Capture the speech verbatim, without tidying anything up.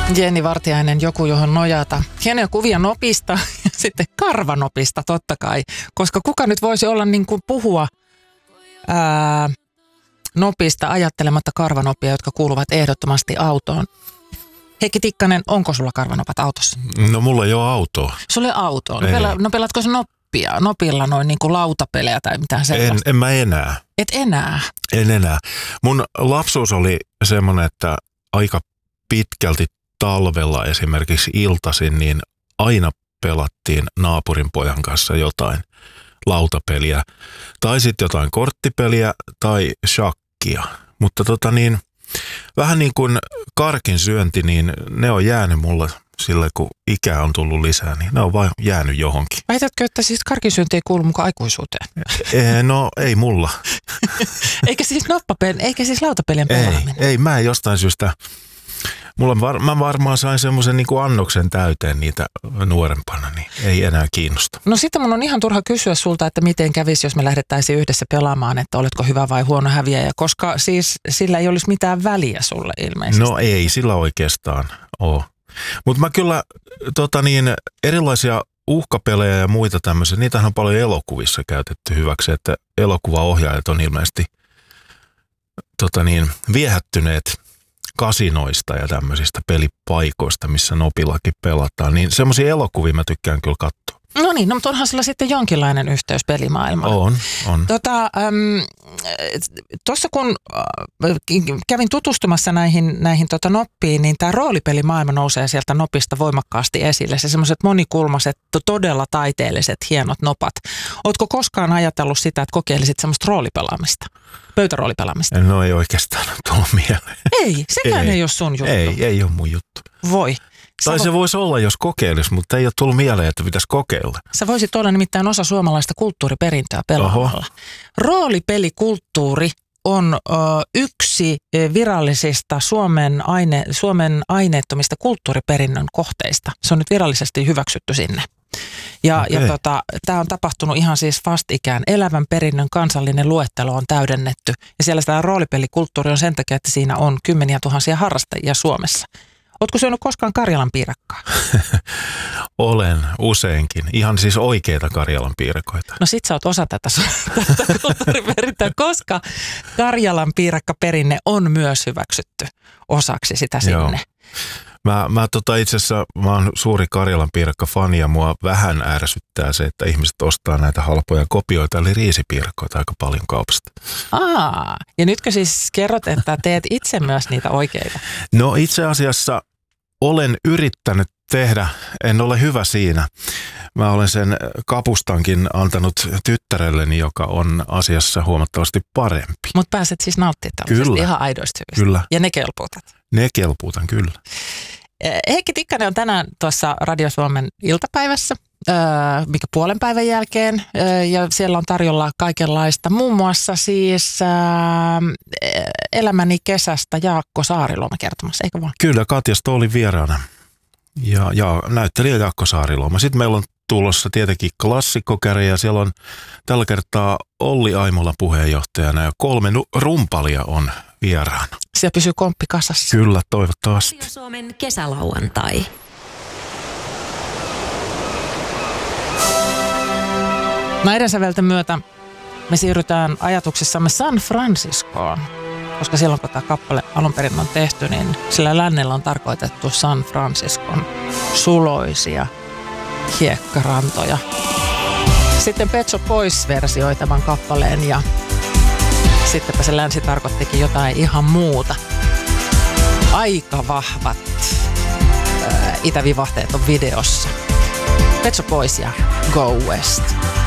Jenni Vartiainen, joku johon nojata. Hienoja kuvia nopista ja sitten karvanopista totta kai. Koska kuka nyt voisi olla niin kuin puhua ää, nopista ajattelematta karvanopia, jotka kuuluvat ehdottomasti autoon. Heikki Tikkanen, onko sulla karvanopat autossa? No mulla ei ole autoa. Sulla ei ole autoa. No, pela, no pelaatko se noppia? Nopilla noin niin kuin lautapelejä tai mitään sellaista? En, en mä enää. Et enää? En enää. Mun lapsuus oli semmoinen, että aika pitkälti talvella esimerkiksi iltaisin, niin aina pelattiin naapurin pojan kanssa jotain lautapeliä. Tai sitten jotain korttipeliä tai shakkia. Mutta tota niin, vähän niin kuin karkin syönti, niin ne on jäänyt mulle sille, kun ikää on tullut lisää, niin ne on vaan jäänyt johonkin. Väitätkö, että siis karkinsyönti ei kuulu mukaan aikuisuuteen? E, no ei mulla. Eikä siis noppapeli, eikä siis lautapelien pelaaminen? Ei, ei, mä en jostain syystä. Mulla var, mä varmaan sain semmoisen niin kuin annoksen täyteen niitä nuorempana, niin ei enää kiinnosta. No sitten mun on ihan turha kysyä sulta, että miten kävisi, jos me lähdettäisiin yhdessä pelaamaan, että oletko hyvä vai huono häviäjä, koska siis sillä ei olisi mitään väliä sulle ilmeisesti. No ei, sillä oikeastaan ole. Mutta mä kyllä tota niin, erilaisia uhkapelejä ja muita tämmöisiä, niitähän on paljon elokuvissa käytetty hyväksi, että elokuvaohjaajat on ilmeisesti tota niin, viehättyneet kasinoista ja tämmöisistä pelipaikoista, missä nopillakin pelataan, niin semmoisia elokuvia mä tykkään kyllä katsoa. No niin, no mutta onhan sillä sitten jonkinlainen yhteys pelimaailmaan. On, on. Tota, tuossa kun äh, kävin tutustumassa näihin, näihin tota noppiin, niin tämä roolipelimaailma nousee sieltä nopista voimakkaasti esille. Se semmoiset monikulmaiset, todella taiteelliset, hienot nopat. Ootko koskaan ajatellut sitä, että kokeilisit semmoista roolipelaamista? Pöytäroolipelaamista? No ei oikeastaan tullut mieleen. Ei, sekään ei, ei ole sun juttu. Ei, ei ole mun juttu. Voi. Tai Sä se vo... voisi olla, jos kokeilisi, mutta ei ole tullut mieleen, että pitäisi kokeilla. Sä voisit olla nimittäin osa suomalaista kulttuuriperintöä pelaamalla. Roolipelikulttuuri on ö, yksi virallisista Suomen, aine, Suomen aineettomista kulttuuriperinnön kohteista. Se on nyt virallisesti hyväksytty sinne. Ja, okay. ja tota, tämä on tapahtunut ihan siis vastikään. Elävän perinnön kansallinen luettelo on täydennetty. Ja siellä tämä roolipelikulttuuri on sen takia, että siinä on kymmeniä tuhansia harrastajia Suomessa. Ootko syönyt koskaan Karjalan piirakkaa? Olen useinkin. Ihan siis oikeita Karjalan piirakoita. No sit sä oot osa tätä, tätä kulttuuriperintöä, koska Karjalan piirakkaperinne on myös hyväksytty osaksi sitä sinne. Joo. Mä, mä tota itse asiassa, mä oon suuri Karjalan piirakka-fani ja mua vähän ärsyttää se, että ihmiset ostaa näitä halpoja kopioita, eli riisipiirakkoita aika paljon kaupasta. Aa, ja nytkö siis kerrot, että teet itse myös niitä oikeita? No itse asiassa olen yrittänyt tehdä, en ole hyvä siinä. Mä olen sen kapustankin antanut tyttärelleni, joka on asiassa huomattavasti parempi. Mutta pääset siis nauttimaan tällaisesta ihan aidoista hyvistä. Kyllä. Ja ne kelpuutat. Ne kelpuutan, kyllä. Heikki Tikkanen on tänään tuossa Radio Suomen iltapäivässä, mikä puolen päivän jälkeen, ja siellä on tarjolla kaikenlaista, muun muassa siis Elämäni kesästä Jaakko Saariluoma kertomassa, eikö vaan? Kyllä, Katja Stoolin vieraana ja, ja näyttelijä Jaakko Saariluoma. Sitten meillä on tulossa tietenkin klassikkokäri ja siellä on tällä kertaa Olli Aimola puheenjohtajana ja kolme rumpalia on vieraana. Siellä pysyy komppi kasassa. Kyllä, toivottavasti. Radio Suomen kesälauantai. Näiden sävelten myötä me siirrytään ajatuksissamme San Franciscoon, koska silloin kun tämä kappale alun perin on tehty, niin sillä lännellä on tarkoitettu San Franciscon suloisia hiekkarantoja. Sitten Pet Shop Boys versioi tämän kappaleen ja sittenpä se länsi tarkoittikin jotain ihan muuta. Aika vahvat ää, itävivahteet on videossa. Pet Shop Boys ja Go West.